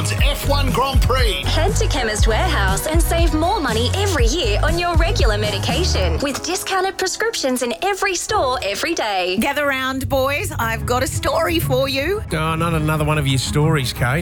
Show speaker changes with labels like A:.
A: Melbourne's F1 Grand Prix.
B: Head to Chemist Warehouse and save more money every year on your regular medication with discounted prescriptions in every store every day.
C: Gather round, boys. I've got a story for you.
D: Oh, not another one of your stories, Kate.